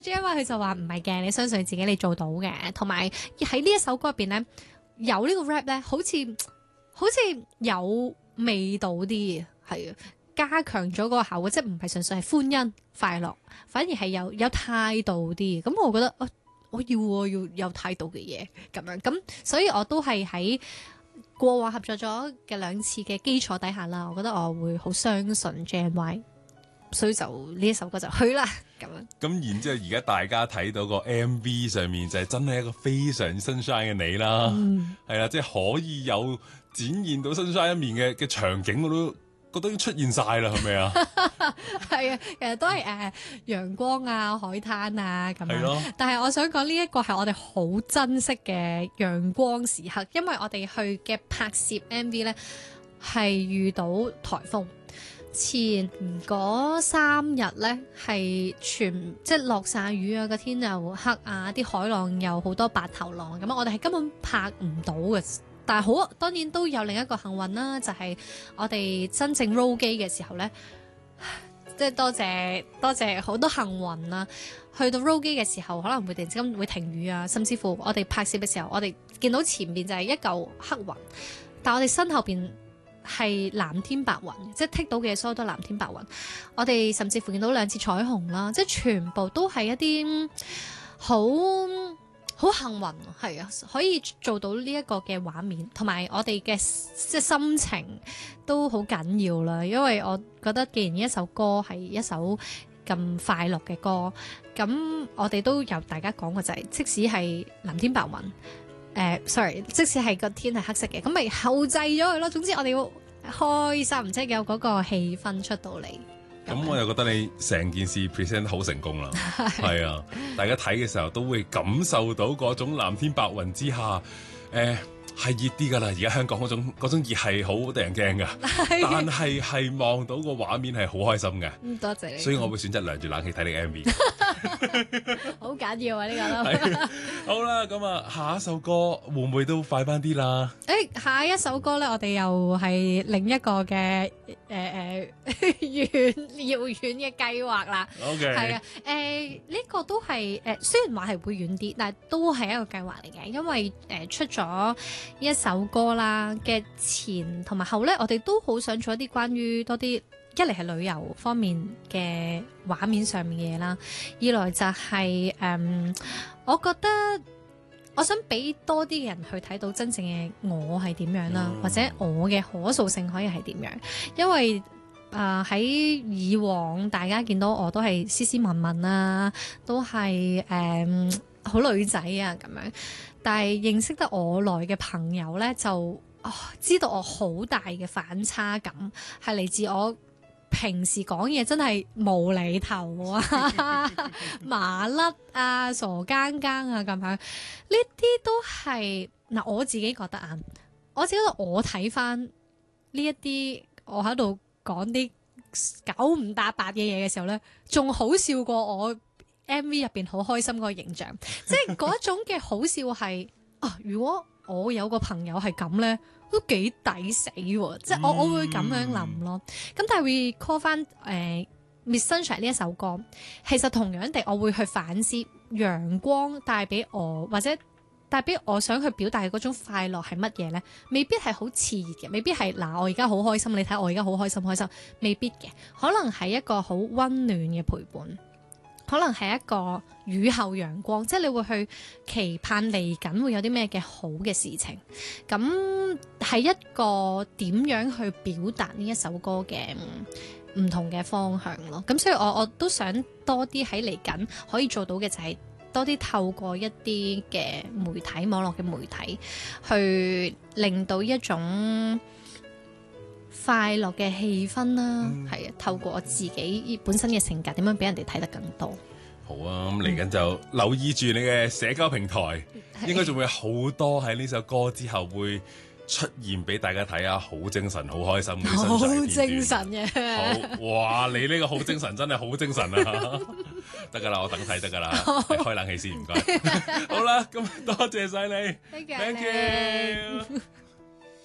因為佢就話唔係嘅，你相信自己，你做到嘅。同埋喺呢一首歌入邊咧，有呢個 rap 咧，好似有味道啲，係啊，加強咗嗰個效果，即係唔係純粹係歡欣快樂，反而係有態度啲。咁我覺得我要有態度嘅嘢咁樣，咁所以我都係喺過往合作咗嘅2次嘅基礎底下啦，我覺得我會好相信 JNY。所以就呢一首歌就去啦咁樣。 咁然之後，而家大家睇到個 MV 上面就係真係一個非常 sunshine 嘅你啦，係啦、即係可以有展現到 sunshine 一面嘅場景，我都覺得已經出現晒啦，係咪啊？ 係啊，其實都係陽光啊、海灘啊咁樣。 咯但係我想講呢一個係我哋好珍惜嘅陽光時刻，因為我哋去嘅拍攝 MV 呢係遇到颱風。前嗰3日呢，係即係落晒雨啊，個天又黑啊，啲海浪又好多白頭浪咁，我哋係根本拍唔到嘅。但係當然都有另一個幸運啦，就係我哋真正 roll 機嘅時候呢，即係多謝好多幸運啦。去到 roll 機嘅時候，可能會突然之間會停雨啊，甚至乎我哋拍攝嘅時候，我哋見到前面就係一嚿黑雲，但我哋身後邊係藍天白雲，即係剔到嘅所有都藍天白雲。我哋甚至乎見到2次彩虹啦，即係全部都係一啲好幸運，係啊，可以做到呢一個嘅畫面，同埋我哋嘅即係心情都好緊要啦。因為我覺得既然呢一首歌係一首咁快樂嘅歌，咁我哋都有大家講過就係，即使係藍天白雲。sorry， 即使係個天係黑色嘅，咁咪後製咗佢咯。總之我哋要開心，即係有嗰個氣氛出到嚟。 咁我又覺得你成件事 present 好成功啦，係啊，大家睇嘅時候都會感受到嗰種藍天白雲之下，係熱啲噶啦。而家香港嗰種熱係好得人驚噶，但係望到個畫面係好開心嘅。 多謝你， 所以我會選擇涼住冷氣睇你嘅 MV。 好緊要啊！呢個都好啦，咁啊，下一首歌會唔會都快翻啲啦？ 下一首歌咧，我哋又係另一個嘅遙遠嘅計劃啦。 OK， 係啊，呢個都係雖然話係會遠啲，但係都係一個計劃嚟嘅，因為出咗一首歌啦嘅前同埋後咧，我哋都好想做一啲關於多啲。一嚟係旅遊方面嘅畫面上面嘅嘢啦，二來就係我覺得我想俾多啲嘅人去睇到真正嘅我係點樣啦，或者我嘅可塑性可以係點樣，因為喺以往大家見到我都係斯斯文文啊，都係好女仔啊咁樣，但係認識得我來嘅朋友呢，就知道我好大嘅反差感係嚟自我平時講嘢真係無厘頭啊、麻甩啊、傻更更啊咁樣，呢啲都係嗱我自己覺得啊，我自己覺得我睇翻呢一啲我喺度講啲9唔搭8嘅嘢嘅時候呢，仲好笑過我 MV 入邊好開心嗰個形象，即係嗰種嘅好笑係如果我有個朋友係咁呢，都幾抵死喎！即係我會咁樣諗咯。咁但係 recall 翻Miss Sunshine 呢一首歌，其實同樣地，我會去反思陽光帶俾我，或者帶俾我想去表達嘅嗰種快樂係乜嘢呢？未必係好熾熱嘅，未必係我而家好開心，你睇我而家好開心，未必嘅，可能係一個好溫暖嘅陪伴。可能係一個雨後陽光，即係你會去期盼嚟緊會有啲咩嘅好嘅事情，咁係一個點樣去表達呢一首歌嘅唔同嘅方向咯。咁所以我都想多啲喺嚟緊可以做到嘅就係多啲透過一啲嘅媒體網絡嘅媒體去令到一種快樂嘅氣氛啦，係啊，透過我自己本身嘅性格，點樣俾人哋睇得更多。 好啊，咁嚟緊就留意住你嘅社交平台，應該仲會好多喺呢首歌之後會出現俾大家睇啊！好精神，好開心嘅新好片段精神嘅， 好哇！你呢個好精神真係好精神啊！得噶啦，我等睇得噶啦，你開冷氣先，唔該。好啦，咁多謝晒你 ，thank you。